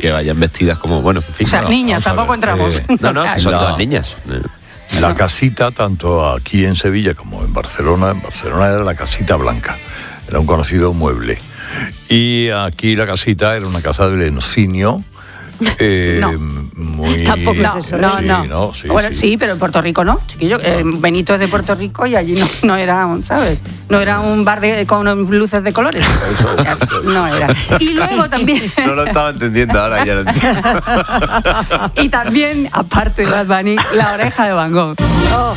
que vayan vestidas como, bueno, en fin. O sea, niñas, tampoco entramos. No, son todas niñas. La casita, tanto aquí en Sevilla como en Barcelona era la Casita Blanca, era un conocido mueble. Y aquí la casita era una casa de Leoncinio. Muy... Tampoco es eso. No. Sí, pero en Puerto Rico no, chiquillo. Benito es de Puerto Rico y allí no era un, ¿sabes? No era un bar con luces de colores. No era. Y luego también... No lo estaba entendiendo, ahora ya lo entiendo. Y también, aparte de Bad Bunny, La Oreja de Van Gogh. Oh.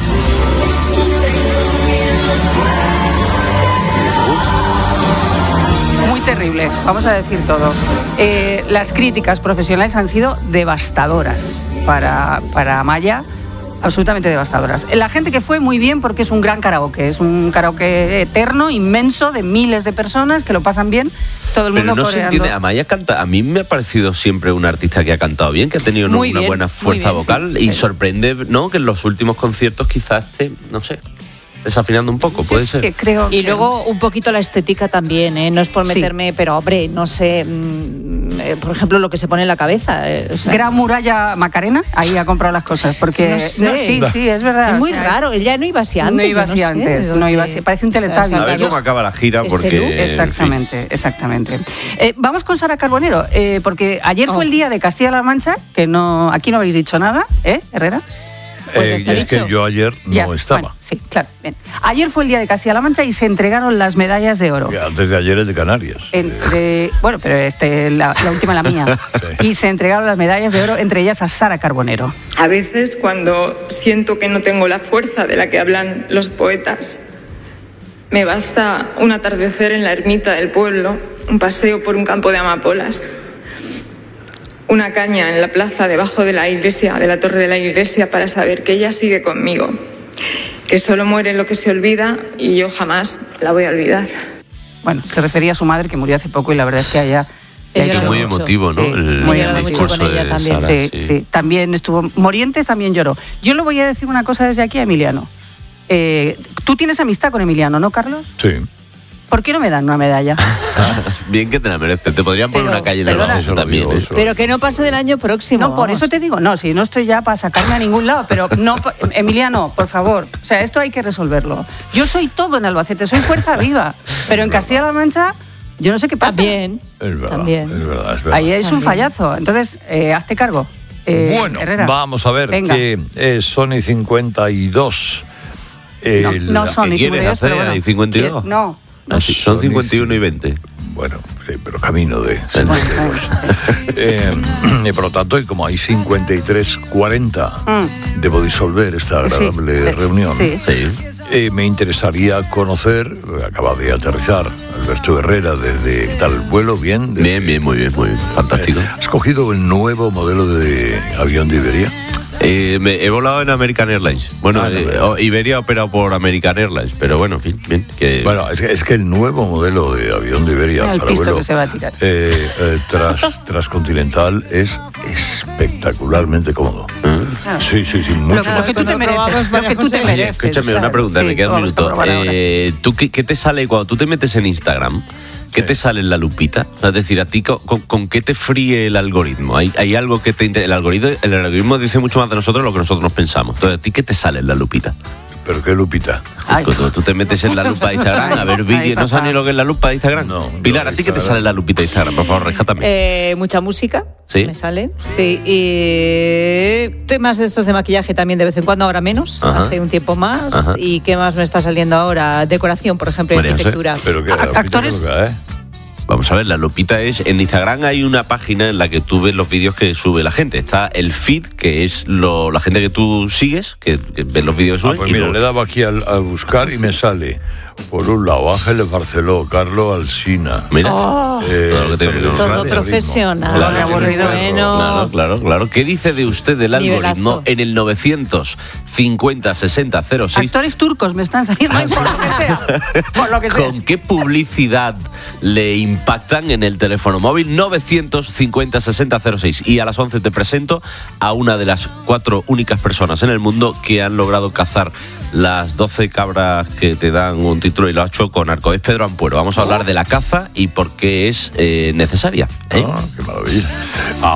Muy terrible, vamos a decir todo. Las críticas profesionales han sido devastadoras para Amaya, absolutamente devastadoras. La gente que fue muy bien porque es un gran karaoke, es un karaoke eterno, inmenso, de miles de personas que lo pasan bien, todo el mundo coreando. Pero no se entiende, Amaya canta, a mí me ha parecido siempre un artista que ha cantado bien, que ha tenido una buena fuerza vocal, sí. Y sorprende, ¿no?, que en los últimos conciertos quizás esté, no sé, desafinando un poco, puede ser. Y luego un poquito la estética también, no es por meterme, pero hombre, no sé, por ejemplo, lo que se pone en la cabeza. Gran Muralla Macarena, ahí ha comprado las cosas, porque no sé. Sí, es verdad. Es muy raro, ella no iba así antes. No iba así, parece un teletubby. A ver cómo acaba la gira, porque... Exactamente. Vamos con Sara Carbonero, porque ayer fue el día de Castilla-La Mancha, que no, aquí no habéis dicho nada, Herrera. Pues es que yo ayer no estaba. Bueno, sí, claro. Bien. Ayer fue el día de Castilla-La Mancha y se entregaron las medallas de oro. Antes de ayer es de Canarias. Bueno, pero la última es la mía. Sí. Y se entregaron las medallas de oro, entre ellas a Sara Carbonero. A veces, cuando siento que no tengo la fuerza de la que hablan los poetas, me basta un atardecer en la ermita del pueblo, un paseo por un campo de amapolas, una caña en la plaza debajo de la iglesia, de la torre de la iglesia, para saber que ella sigue conmigo, que solo muere lo que se olvida y yo jamás la voy a olvidar. Bueno, se refería a su madre, que murió hace poco, y la verdad es que ella... Es muy emotivo, ¿no? Sí, muy discurso con ella de también. Sara, sí. También estuvo... Morientes también lloró. Yo le voy a decir una cosa desde aquí a Emiliano. Tú tienes amistad con Emiliano, ¿no, Carlos? Sí. ¿Por qué no me dan una medalla? Bien que te la mereces. Te podrían poner una calle en el ojo también. Pero que no pase del año próximo. No, por eso te digo, no, si no estoy ya para sacarme a ningún lado, pero no, Emiliano, por favor, o sea, esto hay que resolverlo. Yo soy todo en Albacete, soy fuerza viva, pero en Castilla-La Mancha yo no sé qué pasa. También. Es verdad. Ahí es un fallazo, entonces, hazte cargo. Bueno, Herrera. Vamos a ver, Venga. que Sony 52. No Sony 52, pero bueno. 52? No. Son 51 y 20. Bueno, sí, pero camino de 72. Y por lo tanto, y como hay 53-40, debo disolver esta agradable reunión. Sí. Me interesaría conocer, acaba de aterrizar Alberto Herrera desde tal vuelo, bien. Bien, muy bien, fantástico. ¿Has cogido el nuevo modelo de avión de Iberia? He volado en American Airlines. Bueno, Iberia ha operado por American Airlines, pero bueno, en fin, bien. Bueno, es que el nuevo modelo de avión de Iberia para vuelo transcontinental es espectacularmente cómodo. Sí, mucho más. Lo que tú te mereces. Escúchame, una pregunta, me queda un minuto. ¿Tú qué te sale cuando tú te metes en Instagram? ¿Qué te sale en la lupita? Es decir, ¿a ti con qué te fríe el algoritmo? ¿Hay algo que te interesa? El algoritmo dice mucho más de nosotros de lo que nosotros nos pensamos. Entonces, ¿a ti qué te sale en la lupita? ¿Pero qué lupita? Cuando tú te metes en la lupa de Instagram a ver vídeos, ¿no sabes ni lo que es la lupa de Instagram? No. Pilar, ¿a ti qué te sale en la lupita de Instagram? Por favor, rescátame. Mucha música. ¿Sí? Me sale. Sí. Y temas de estos de maquillaje también de vez en cuando, ahora menos. Ajá. Hace un tiempo más. Ajá. ¿Y qué más me está saliendo ahora? Decoración, por ejemplo, María arquitectura. ¿Pero qué? Actores. Vamos a ver, la lupita es... En Instagram hay una página en la que tú ves los vídeos que sube la gente. Está el feed, que es la gente que tú sigues, que ves los vídeos que suben. Pues mira, le he dado aquí a buscar y me sale, por un lado, Ángeles Barceló, Carlos Alsina. Mira, todo profesional. Claro, claro. ¿Qué dice de usted del algoritmo en el 950-60-06? Actores turcos me están saliendo por lo que sea. ¿Con qué publicidad le impactan en el teléfono móvil? 950-60-06. Y a las 11 te presento a una de las 4 únicas personas en el mundo que han logrado cazar las 12 cabras que te dan un título y lo ha hecho con arco. Es Pedro Ampuero. Vamos a hablar de la caza y por qué es necesaria. Qué maravilla.